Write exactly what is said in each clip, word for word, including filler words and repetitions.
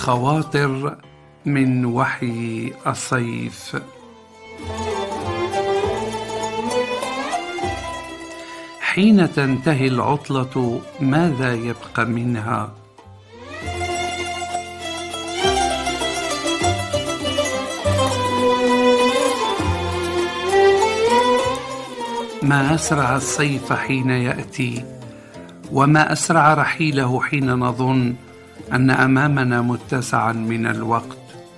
خواطر من وحي الصيف. حين تنتهي العطلة ماذا يبقى منها؟ ما أسرع الصيف حين يأتي، وما أسرع رحيله حين نظن أن أمامنا متسعا من الوقت.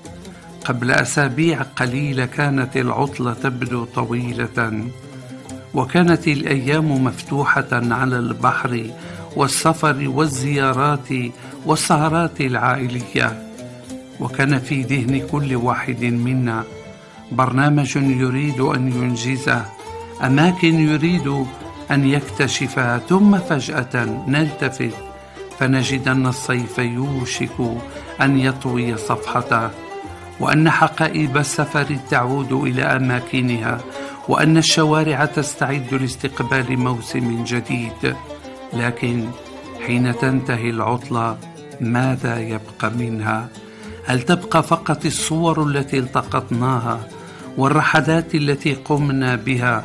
قبل أسابيع قليلة كانت العطلة تبدو طويلة، وكانت الأيام مفتوحة على البحر والسفر والزيارات والسهرات العائلية، وكان في ذهن كل واحد منا برنامج يريد أن ينجزه، أماكن يريد أن يكتشفها، ثم فجأة نلتفت فنجد أن الصيف يوشك أن يطوي صفحته، وأن حقائب السفر تعود إلى أماكنها، وأن الشوارع تستعد لاستقبال موسم جديد. لكن حين تنتهي العطلة ماذا يبقى منها؟ هل تبقى فقط الصور التي التقطناها، والرحلات التي قمنا بها،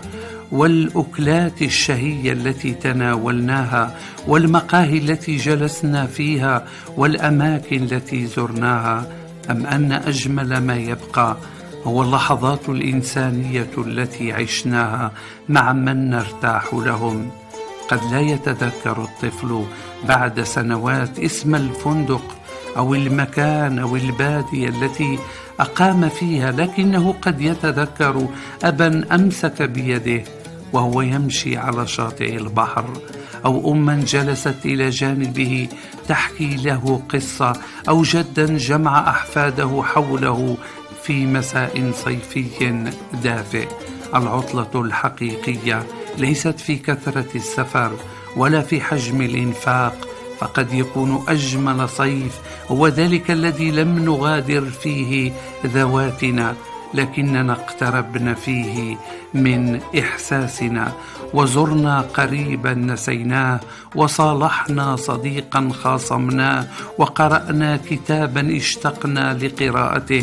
والأكلات الشهية التي تناولناها، والمقاهي التي جلسنا فيها، والأماكن التي زرناها؟ أم أن أجمل ما يبقى هو اللحظات الإنسانية التي عشناها مع من نرتاح لهم؟ قد لا يتذكر الطفل بعد سنوات اسم الفندق أو المكان أو البادية التي أقام فيها، لكنه قد يتذكر أبا أمسك بيده وهو يمشي على شاطئ البحر، أو أما جلست إلى جانبه تحكي له قصة، أو جدا جمع أحفاده حوله في مساء صيفي دافئ. العطلة الحقيقية ليست في كثرة السفر ولا في حجم الإنفاق، فقد يكون أجمل صيف هو ذلك الذي لم نغادر فيه ذواتنا، لكننا اقتربنا فيه من إحساسنا، وزرنا قريبا نسيناه، وصالحنا صديقا خاصمناه، وقرأنا كتابا اشتقنا لقراءته،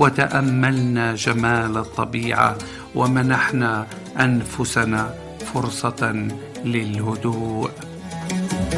وتأملنا جمال الطبيعة، ومنحنا أنفسنا فرصة للهدوء.